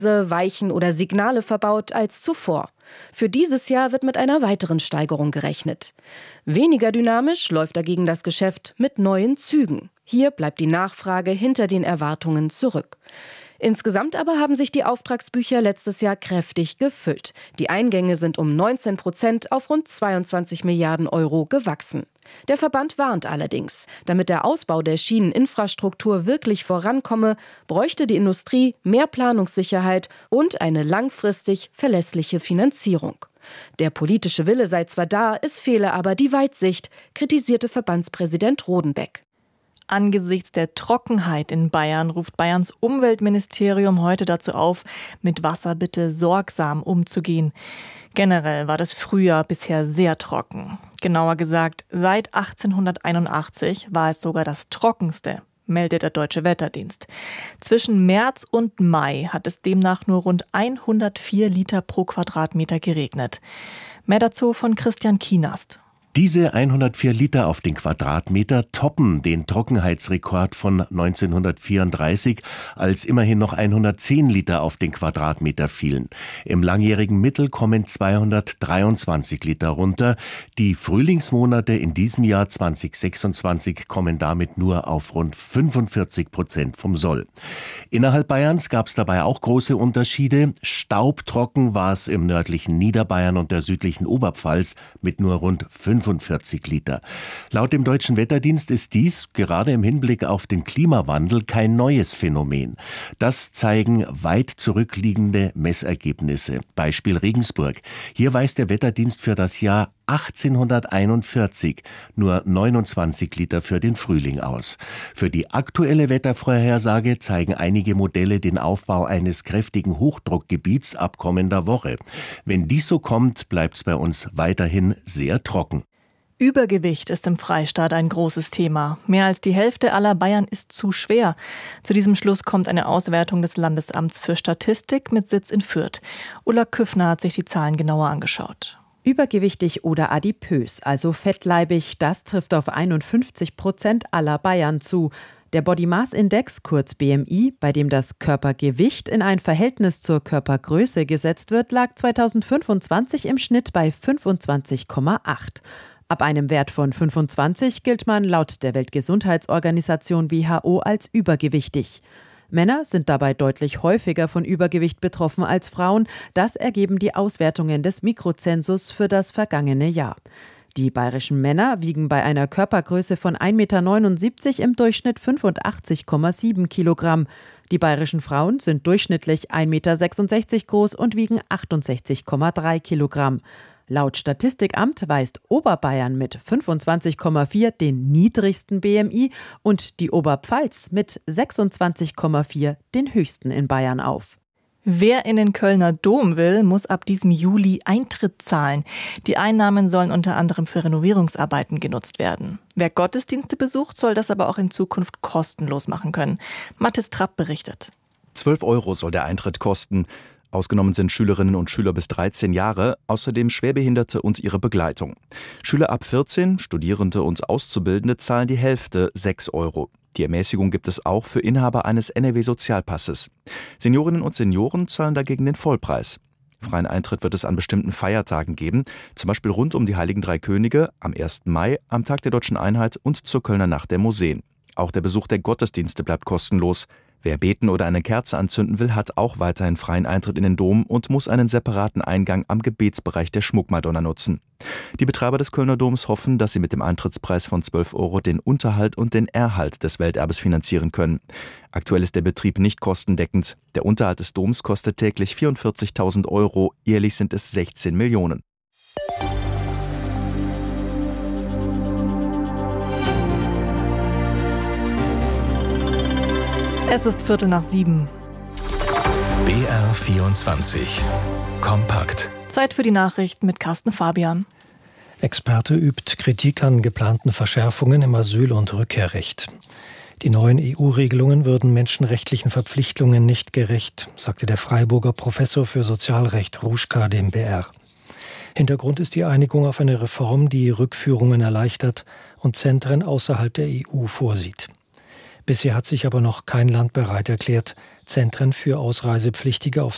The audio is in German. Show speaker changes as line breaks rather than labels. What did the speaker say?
Weichen oder Signale verbaut als zuvor. Für dieses Jahr wird mit einer weiteren Steigerung gerechnet. Weniger dynamisch läuft dagegen das Geschäft mit neuen Zügen. Hier bleibt die Nachfrage hinter den Erwartungen zurück. Insgesamt aber haben sich die Auftragsbücher letztes Jahr kräftig gefüllt. Die Eingänge sind um 19% auf rund 22 Milliarden Euro gewachsen. Der Verband warnt allerdings, damit der Ausbau der Schieneninfrastruktur wirklich vorankomme, bräuchte die Industrie mehr Planungssicherheit und eine langfristig verlässliche Finanzierung. Der politische Wille sei zwar da, es fehle aber die Weitsicht, kritisierte Verbandspräsident Rodenbeck.
Angesichts der Trockenheit in Bayern ruft Bayerns Umweltministerium heute dazu auf, mit Wasser bitte sorgsam umzugehen. Generell war das Frühjahr bisher sehr trocken. Genauer gesagt, seit 1881 war es sogar das trockenste, meldet der Deutsche Wetterdienst. Zwischen März und Mai hat es demnach nur rund 104 Liter pro Quadratmeter geregnet. Mehr dazu von Christian Kienast.
Diese 104 Liter auf den Quadratmeter toppen den Trockenheitsrekord von 1934, als immerhin noch 110 Liter auf den Quadratmeter fielen. Im langjährigen Mittel kommen 223 Liter runter. Die Frühlingsmonate in diesem Jahr 2026 kommen damit nur auf rund 45% vom Soll. Innerhalb Bayerns gab es dabei auch große Unterschiede. Staubtrocken war es im nördlichen Niederbayern und der südlichen Oberpfalz mit nur rund 45 Liter. Laut dem Deutschen Wetterdienst ist dies, gerade im Hinblick auf den Klimawandel, kein neues Phänomen. Das zeigen weit zurückliegende Messergebnisse. Beispiel Regensburg. Hier weist der Wetterdienst für das Jahr 1841 nur 29 Liter für den Frühling aus. Für die aktuelle Wettervorhersage zeigen einige Modelle den Aufbau eines kräftigen Hochdruckgebiets ab kommender Woche. Wenn dies so kommt, bleibt es bei uns weiterhin sehr trocken.
Übergewicht ist im Freistaat ein großes Thema. Mehr als die Hälfte aller Bayern ist zu schwer. Zu diesem Schluss kommt eine Auswertung des Landesamts für Statistik mit Sitz in Fürth. Ulla Küffner hat sich die Zahlen genauer angeschaut.
Übergewichtig oder adipös, also fettleibig, das trifft auf 51% aller Bayern zu. Der Body Mass Index, kurz BMI, bei dem das Körpergewicht in ein Verhältnis zur Körpergröße gesetzt wird, lag 2025 im Schnitt bei 25,8. Ab einem Wert von 25 gilt man laut der Weltgesundheitsorganisation WHO als übergewichtig. Männer sind dabei deutlich häufiger von Übergewicht betroffen als Frauen. Das ergeben die Auswertungen des Mikrozensus für das vergangene Jahr. Die bayerischen Männer wiegen bei einer Körpergröße von 1,79 Meter im Durchschnitt 85,7 Kilogramm. Die bayerischen Frauen sind durchschnittlich 1,66 Meter groß und wiegen 68,3 Kilogramm. Laut Statistikamt weist Oberbayern mit 25,4 den niedrigsten BMI und die Oberpfalz mit 26,4 den höchsten in Bayern auf.
Wer in den Kölner Dom will, muss ab diesem Juli Eintritt zahlen. Die Einnahmen sollen unter anderem für Renovierungsarbeiten genutzt werden. Wer Gottesdienste besucht, soll das aber auch in Zukunft kostenlos machen können. Mathis Trapp berichtet.
12 € soll der Eintritt kosten. Ausgenommen sind Schülerinnen und Schüler bis 13 Jahre, außerdem Schwerbehinderte und ihre Begleitung. Schüler ab 14, Studierende und Auszubildende zahlen die Hälfte, 6 €. Die Ermäßigung gibt es auch für Inhaber eines NRW-Sozialpasses. Seniorinnen und Senioren zahlen dagegen den Vollpreis. Freien Eintritt wird es an bestimmten Feiertagen geben, zum Beispiel rund um die Heiligen Drei Könige, am 1. Mai, am Tag der Deutschen Einheit und zur Kölner Nacht der Museen. Auch der Besuch der Gottesdienste bleibt kostenlos. Wer beten oder eine Kerze anzünden will, hat auch weiterhin freien Eintritt in den Dom und muss einen separaten Eingang am Gebetsbereich der Schmuckmadonna nutzen. Die Betreiber des Kölner Doms hoffen, dass sie mit dem Eintrittspreis von 12 € den Unterhalt und den Erhalt des Welterbes finanzieren können. Aktuell ist der Betrieb nicht kostendeckend. Der Unterhalt des Doms kostet täglich 44.000 €, jährlich sind es 16 Millionen.
Es ist 6:15.
BR24 Kompakt.
Zeit für die Nachrichten mit Carsten Fabian.
Experte übt Kritik an geplanten Verschärfungen im Asyl- und Rückkehrrecht. Die neuen EU-Regelungen würden menschenrechtlichen Verpflichtungen nicht gerecht, sagte der Freiburger Professor für Sozialrecht Ruschka dem BR. Hintergrund ist die Einigung auf eine Reform, die Rückführungen erleichtert und Zentren außerhalb der EU vorsieht. Bisher hat sich aber noch kein Land bereit erklärt, Zentren für Ausreisepflichtige auf